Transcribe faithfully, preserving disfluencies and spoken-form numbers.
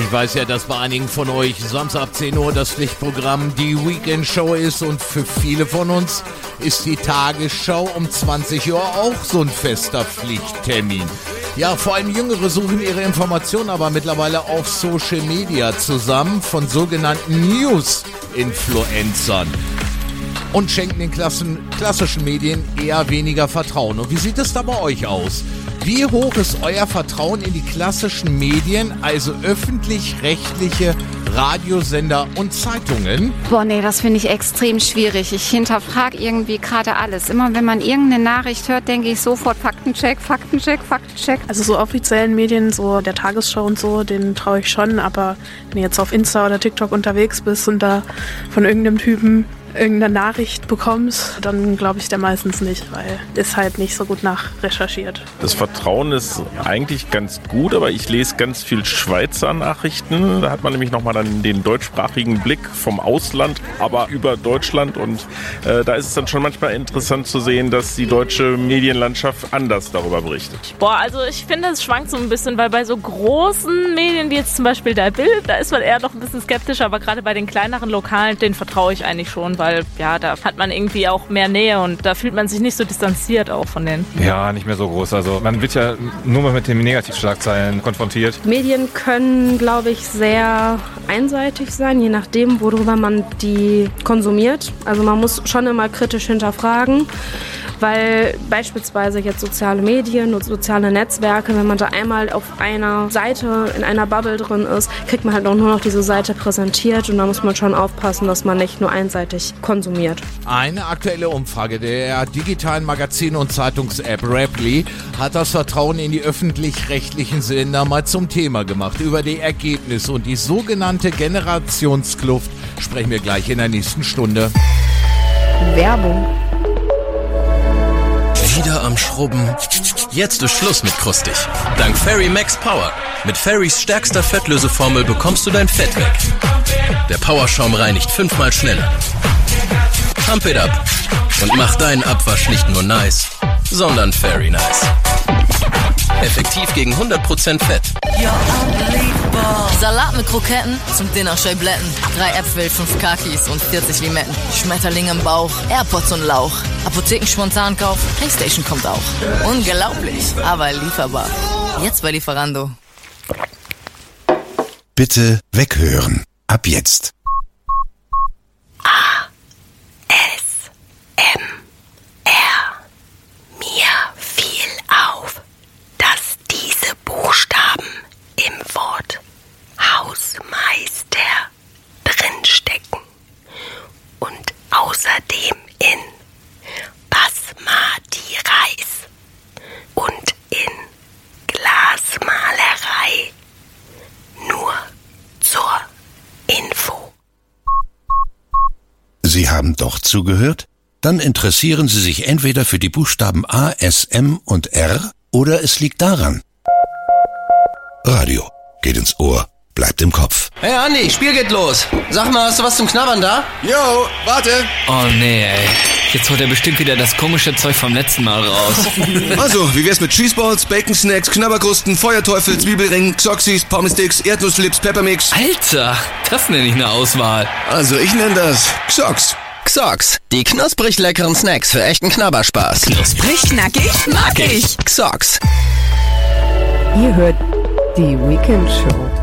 Ich weiß ja, dass bei einigen von euch Samstag ab zehn Uhr das Pflichtprogramm die Weekend-Show ist und für viele von uns ist die Tagesschau um zwanzig Uhr auch so ein fester Pflichttermin. Ja, vor allem Jüngere suchen ihre Informationen aber mittlerweile auf Social Media zusammen von sogenannten News-Influencern und schenken den Klassen, klassischen Medien eher weniger Vertrauen. Und wie sieht es da bei euch aus? Wie hoch ist euer Vertrauen in die klassischen Medien, also öffentlich-rechtliche Radiosender und Zeitungen? Boah, nee, das finde ich extrem schwierig. Ich hinterfrage irgendwie gerade alles. Immer wenn man irgendeine Nachricht hört, denke ich sofort Faktencheck, Faktencheck, Faktencheck. Also so offiziellen Medien, so der Tagesschau und so, denen traue ich schon. Aber wenn du jetzt auf Insta oder TikTok unterwegs bist und da von irgendeinem Typen irgendeine Nachricht bekommst, dann glaube ich der meistens nicht, weil ist halt nicht so gut nachrecherchiert. Das Vertrauen ist eigentlich ganz gut, aber ich lese ganz viel Schweizer Nachrichten. Da hat man nämlich nochmal dann den deutschsprachigen Blick vom Ausland, aber über Deutschland. Und äh, da ist es dann schon manchmal interessant zu sehen, dass die deutsche Medienlandschaft anders darüber berichtet. Boah, also ich finde, es schwankt so ein bisschen, weil bei so großen Medien wie jetzt zum Beispiel der Bild, da ist man eher noch ein bisschen skeptischer, aber gerade bei den kleineren Lokalen, denen vertraue ich eigentlich schon, weil ja, da hat man irgendwie auch mehr Nähe und da fühlt man sich nicht so distanziert auch von denen. Ja, nicht mehr so groß. Also man wird ja nur mit den Negativschlagzeilen konfrontiert. Medien können, glaube ich, sehr einseitig sein, je nachdem, worüber man die konsumiert. Also man muss schon immer kritisch hinterfragen, weil beispielsweise jetzt soziale Medien und soziale Netzwerke, wenn man da einmal auf einer Seite, in einer Bubble drin ist, kriegt man halt auch nur noch diese Seite präsentiert und da muss man schon aufpassen, dass man nicht nur einseitig konsumiert. Eine aktuelle Umfrage der digitalen Magazin- und Zeitungs-App Raply hat das Vertrauen in die öffentlich-rechtlichen Sender mal zum Thema gemacht. Über die Ergebnisse und die sogenannte Generationskluft sprechen wir gleich in der nächsten Stunde. Werbung. Wieder am Schrubben. Jetzt ist Schluss mit krustig. Dank Fairy Max Power. Mit Fairys stärkster Fettlöseformel bekommst du dein Fett weg. Der Powerschaum reinigt fünfmal schneller. Pump it up und mach deinen Abwasch nicht nur nice, sondern Fairy nice. Effektiv gegen hundert Prozent Fett. Salat mit Kroketten zum Dinnerscheibletten. Drei Äpfel, fünf Kakis und vierzig Limetten. Schmetterling im Bauch, Airpods und Lauch. Apotheken-Spontankauf, Playstation kommt auch. Unglaublich, aber lieferbar. Jetzt bei Lieferando. Bitte weghören. Ab jetzt. A. S. M. R. Mir fiel auf, dass diese Buchstaben im Wort Hausmeister drinstecken und außerdem in Basmati Reis und in Glasmalerei. Nur zur Info. Sie haben doch zugehört? Dann interessieren Sie sich entweder für die Buchstaben A, S, M und R oder es liegt daran. Radio geht ins Ohr, bleibt im Kopf. Hey Andi, Spiel geht los. Sag mal, hast du was zum Knabbern da? Jo, warte. Oh nee, ey. Jetzt holt er bestimmt wieder das komische Zeug vom letzten Mal raus. Also, wie wär's mit Cheeseballs, Bacon Snacks, Knabberkrusten, Feuerteufel, Zwiebelringen, Xoxis, Pommesticks, Erdnussflips, Peppermix? Alter, das nenne ich eine Auswahl. Also, ich nenne das Xox. Xox, die knusprig leckeren Snacks für echten Knabberspaß. Knusprig, knackig, mag ich. Xox. Ihr hört die Weekend Show.